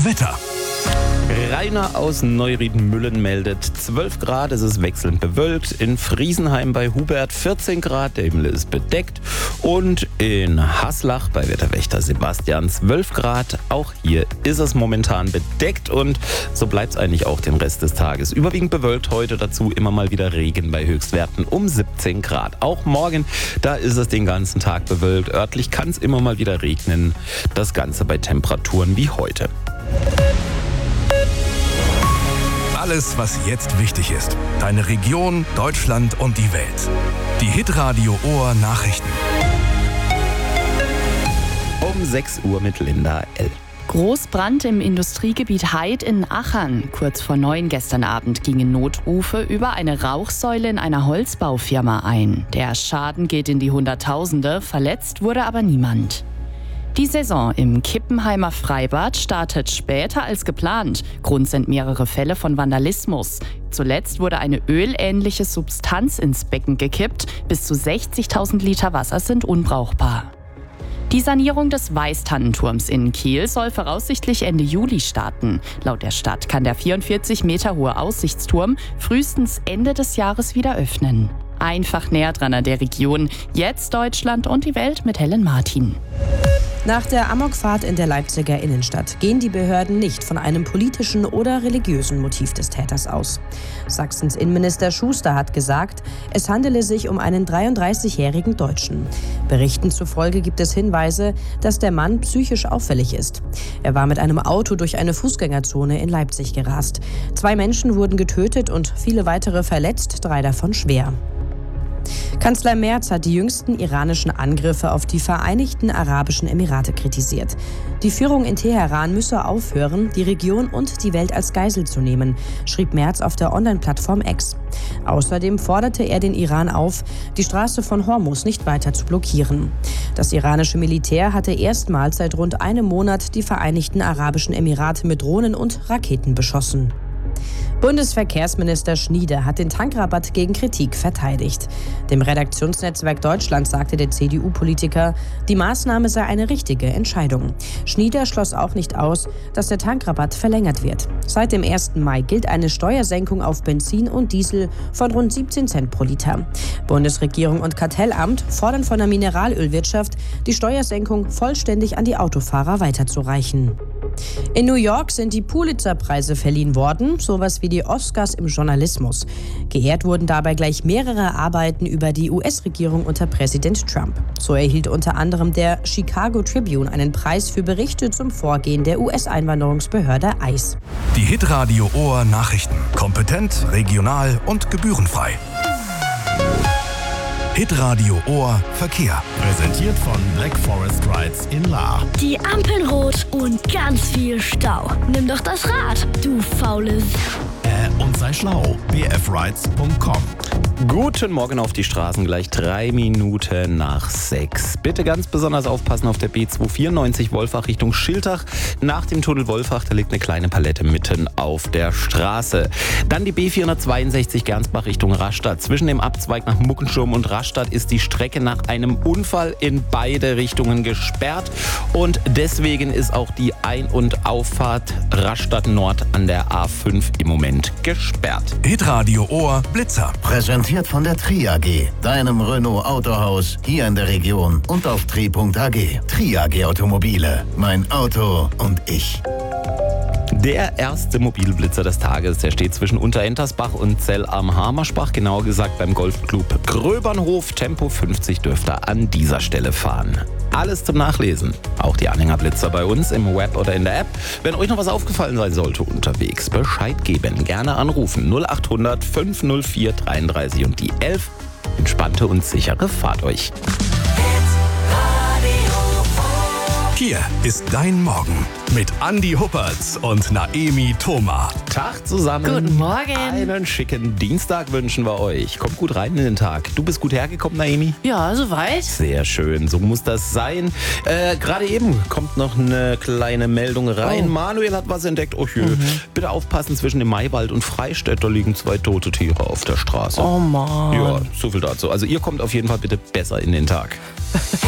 Wetter. Rainer aus Neurieden-Müllen meldet 12 Grad, es ist wechselnd bewölkt. In Friesenheim bei Hubert 14 Grad, der Himmel ist bedeckt. Und in Haslach bei Wetterwächter Sebastian 12 Grad. Auch hier ist es momentan bedeckt und so bleibt es eigentlich auch den Rest des Tages. Überwiegend bewölkt, heute dazu immer mal wieder Regen bei Höchstwerten um 17 Grad. Auch morgen, da ist es den ganzen Tag bewölkt. Örtlich kann es immer mal wieder regnen. Das Ganze bei Temperaturen wie heute. Alles, was jetzt wichtig ist. Deine Region, Deutschland und die Welt. Die Hitradio Ohr Nachrichten. Um 6 Uhr mit Linda L. Großbrand im Industriegebiet Heid in Achern. Kurz vor 9 gestern Abend gingen Notrufe über eine Rauchsäule in einer Holzbaufirma ein. Der Schaden geht in die Hunderttausende, verletzt wurde aber niemand. Die Saison im Kippenheimer Freibad startet später als geplant. Grund sind mehrere Fälle von Vandalismus. Zuletzt wurde eine ölähnliche Substanz ins Becken gekippt. Bis zu 60.000 Liter Wasser sind unbrauchbar. Die Sanierung des Weißtannenturms in Kiel soll voraussichtlich Ende Juli starten. Laut der Stadt kann der 44 Meter hohe Aussichtsturm frühestens Ende des Jahres wieder öffnen. Einfach näher dran an der Region. Jetzt Deutschland und die Welt mit Helen Martin. Nach der Amokfahrt in der Leipziger Innenstadt gehen die Behörden nicht von einem politischen oder religiösen Motiv des Täters aus. Sachsens Innenminister Schuster hat gesagt, es handele sich um einen 33-jährigen Deutschen. Berichten zufolge gibt es Hinweise, dass der Mann psychisch auffällig ist. Er war mit einem Auto durch eine Fußgängerzone in Leipzig gerast. 2 Menschen wurden getötet und viele weitere verletzt, 3 davon schwer. Kanzler Merz hat die jüngsten iranischen Angriffe auf die Vereinigten Arabischen Emirate kritisiert. Die Führung in Teheran müsse aufhören, die Region und die Welt als Geisel zu nehmen, schrieb Merz auf der Online-Plattform X. Außerdem forderte er den Iran auf, die Straße von Hormuz nicht weiter zu blockieren. Das iranische Militär hatte erstmals seit rund einem Monat die Vereinigten Arabischen Emirate mit Drohnen und Raketen beschossen. Bundesverkehrsminister Schnieder hat den Tankrabatt gegen Kritik verteidigt. Dem Redaktionsnetzwerk Deutschland sagte der CDU-Politiker, die Maßnahme sei eine richtige Entscheidung. Schnieder schloss auch nicht aus, dass der Tankrabatt verlängert wird. Seit dem 1. Mai gilt eine Steuersenkung auf Benzin und Diesel von rund 17 Cent pro Liter. Bundesregierung und Kartellamt fordern von der Mineralölwirtschaft, die Steuersenkung vollständig an die Autofahrer weiterzureichen. In New York sind die Pulitzer-Preise verliehen worden, sowas wie die Oscars im Journalismus. Geehrt wurden dabei gleich mehrere Arbeiten über die US-Regierung unter Präsident Trump. So erhielt unter anderem der Chicago Tribune einen Preis für Berichte zum Vorgehen der US-Einwanderungsbehörde ICE. Die Hitradio Ohr Nachrichten. Kompetent, regional und gebührenfrei. Hitradio Ohr Verkehr. Präsentiert von Black Forest Rides in Lahr. Die Ampeln rot und ganz viel Stau. Nimm doch das Rad, du faules. Und sei schlau. bfrides.com. Guten Morgen auf die Straßen, gleich 3 Minuten nach 6. Bitte ganz besonders aufpassen auf der B294 Wolfach Richtung Schiltach. Nach dem Tunnel Wolfach, da liegt eine kleine Palette mitten auf der Straße. Dann die B462 Gernsbach Richtung Rastatt. Zwischen dem Abzweig nach Muckensturm und Rastatt ist die Strecke nach einem Unfall in beide Richtungen gesperrt. Und deswegen ist auch die Ein- und Auffahrt Rastatt Nord an der A5 im Moment gesperrt. Hitradio Ohr Blitzer. Präsentiert von der Tri AG, deinem Renault Autohaus hier in der Region und auf tri.ag. Tri AG Automobile, mein Auto und ich. Der erste Mobilblitzer des Tages, der steht zwischen Unterentersbach und Zell am Hamersbach, genauer gesagt beim Golfclub Gröbernhof. Tempo 50 dürfte er an dieser Stelle fahren. Alles zum Nachlesen, auch die Anhängerblitzer bei uns im Web oder in der App. Wenn euch noch was aufgefallen sein sollte unterwegs, Bescheid geben, gerne anrufen 0800 504 33 und die 11. Entspannte und sichere Fahrt euch. Hier ist dein Morgen mit Andi Huppertz und Naemi Thoma. Tag zusammen. Guten Morgen. Einen schicken Dienstag wünschen wir euch. Kommt gut rein in den Tag. Du bist gut hergekommen, Naemi? Ja, soweit. Sehr schön, so muss das sein. Gerade eben kommt noch eine kleine Meldung rein. Oh. Manuel hat was entdeckt. Oh je. Bitte aufpassen, zwischen dem Maywald und Freistädt, da liegen 2 tote Tiere auf der Straße. Oh Mann. Ja, so viel dazu. Also ihr kommt auf jeden Fall bitte besser in den Tag.